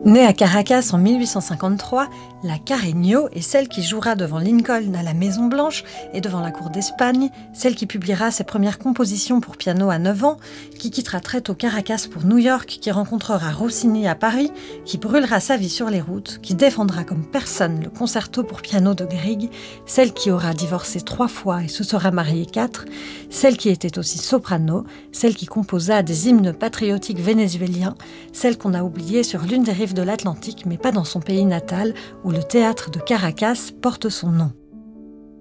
Née à Caracas en 1853, la Carreño est celle qui jouera devant Lincoln à la Maison-Blanche et devant la cour d'Espagne, celle qui publiera ses premières compositions pour piano à 9 ans, qui quittera très tôt Caracas pour New York, qui rencontrera Rossini à Paris, qui brûlera sa vie sur les routes, qui défendra comme personne le concerto pour piano de Grieg, celle qui aura divorcé 3 fois et se sera mariée 4, celle qui était aussi soprano, celle qui composa des hymnes patriotiques vénézuéliens, celle qu'on a oubliée sur l'une des rives de l'Atlantique, mais pas dans son pays natal, où le théâtre de Caracas porte son nom.